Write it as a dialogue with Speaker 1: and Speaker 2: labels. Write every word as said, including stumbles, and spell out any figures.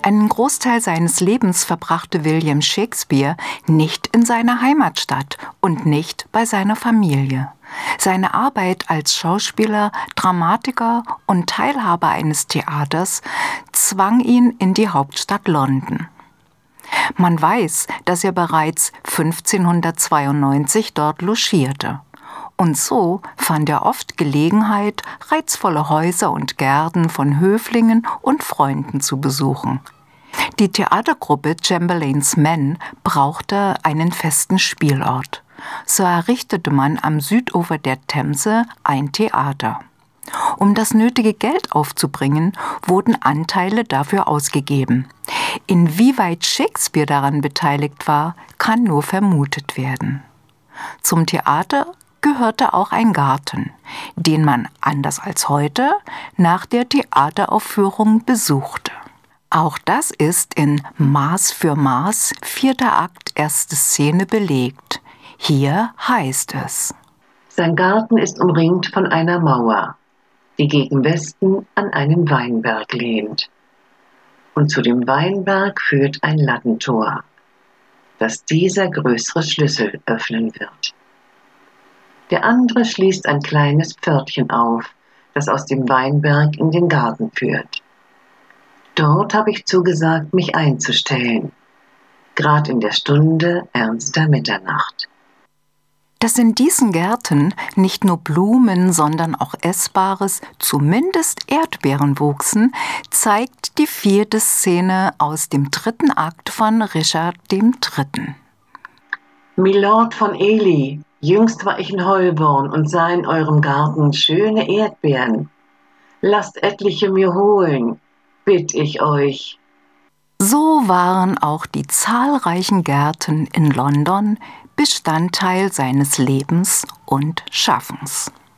Speaker 1: Einen Großteil seines Lebens verbrachte William Shakespeare nicht in seiner Heimatstadt und nicht bei seiner Familie. Seine Arbeit als Schauspieler, Dramatiker und Teilhaber eines Theaters zwang ihn in die Hauptstadt London. Man weiß, dass er bereits fünfzehnhundertzweiundneunzig dort logierte. Und so fand er oft Gelegenheit, reizvolle Häuser und Gärten von Höflingen und Freunden zu besuchen. Die Theatergruppe Chamberlains Men brauchte einen festen Spielort. So errichtete man am Südufer der Themse ein Theater. Um das nötige Geld aufzubringen, wurden Anteile dafür ausgegeben. Inwieweit Shakespeare daran beteiligt war, kann nur vermutet werden. Zum Theater gehörte auch ein Garten, den man, anders als heute, nach der Theateraufführung besuchte. Auch das ist in Maß für Maß, vierter Akt, erste Szene belegt. Hier heißt es:
Speaker 2: Sein Garten ist umringt von einer Mauer, die gegen Westen an einen Weinberg lehnt. Und zu dem Weinberg führt ein Lattentor, das dieser größere Schlüssel öffnen wird. Der andere schließt ein kleines Pförtchen auf, das aus dem Weinberg in den Garten führt. Dort habe ich zugesagt, mich einzustellen, grad in der Stunde ernster Mitternacht.
Speaker 1: Dass in diesen Gärten nicht nur Blumen, sondern auch Essbares, zumindest Erdbeeren wuchsen, zeigt die vierte Szene aus dem dritten Akt von Richard dem Dritten.
Speaker 2: Milord von Ely, jüngst war ich in Holborn und sah in eurem Garten schöne Erdbeeren. Lasst etliche mir holen, bitt ich euch.
Speaker 1: So waren auch die zahlreichen Gärten in London Bestandteil seines Lebens und Schaffens.